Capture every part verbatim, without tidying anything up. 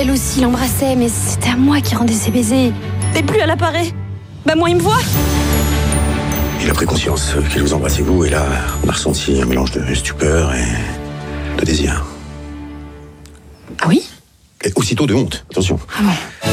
elle aussi l'embrassait, mais c'était à moi qui rendais ses baisers. Et plus elle apparaît, bah moins il me voit. Il a pris conscience qu'il vous embrassait vous, et là, on a ressenti un mélange de stupeur et de désir. Ah oui? Et aussitôt de honte, attention. Ah bon?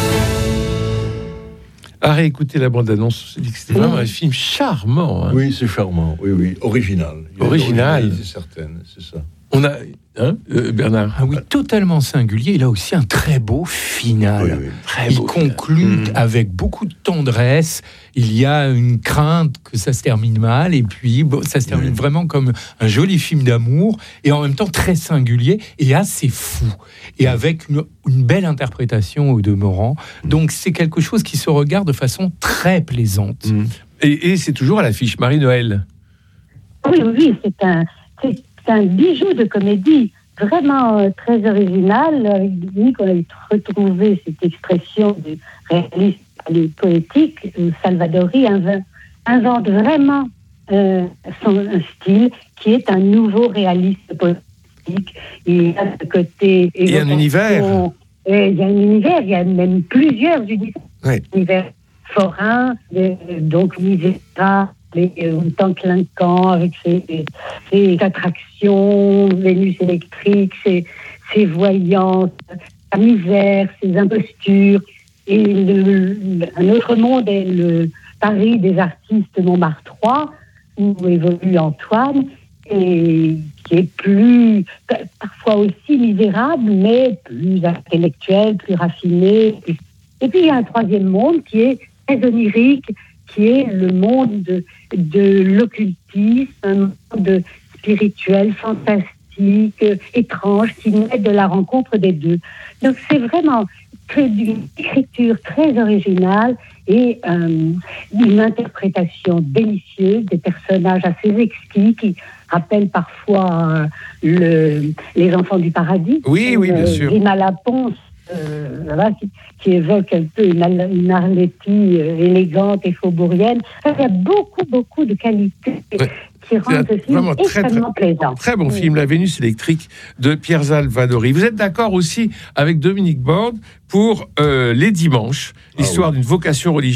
À réécouter la bande-annonce, on se dit que c'était vraiment un film charmant. Hein. Oui, c'est charmant, oui, oui, original. Il Original. C'est certain, c'est ça. On a, hein, euh, Bernard. Ah oui, totalement singulier. Il a aussi un très beau final. Oui, oui, très Il beau conclut final. avec beaucoup de tendresse. Il y a une crainte que ça se termine mal, et puis bon, ça se termine Oui. vraiment comme un joli film d'amour, et en même temps très singulier et assez fou, et avec une, une belle interprétation au demeurant. Donc c'est quelque chose qui se regarde de façon très plaisante. Mmh. Et, et c'est toujours à l'affiche, Marie-Noël. Oui, oui, c'est un, c'est un bijou de comédie, vraiment euh, très original. Avec Dominique, on a retrouvé cette expression du réalisme poétique. où Salvadori inv- invente vraiment euh, son un style qui est un nouveau réalisme poétique. Il y a ce côté... Il y a un univers. Et il y a un univers, il y a même plusieurs univers. Ouais. Univers forain, euh, donc Misera, les euh, temps clinquant avec ses, ses attractions, Vénus électrique, ses, ses voyances, sa misère, ses impostures. Et le, le, un autre monde est le Paris des artistes Montmartre trois, où évolue Antoine, et qui est plus, parfois aussi misérable, mais plus intellectuel, plus raffiné. Plus... Et puis il y a un troisième monde qui est très onirique, qui est le monde de, de l'occultisme, un monde spirituel, fantastique, étrange, qui naît de la rencontre des deux. Donc c'est vraiment très, une écriture très originale et euh, une interprétation délicieuse des personnages assez exquis qui rappellent parfois euh, le, les enfants du paradis. Oui, oui, bien euh, sûr. Rima Laponce, euh, voilà, qui, qui évoque un peu une, une Arletty euh, élégante et faubourienne. Il y a beaucoup, beaucoup de qualités Ouais. qui rendent ce film Vraiment très, extrêmement très, plaisant. très bon Oui. film, La Vénus électrique de Pierre Salvadori. Vous êtes d'accord aussi avec Dominique Borde pour euh, Les Dimanches, l'histoire Ah oui. d'une vocation religieuse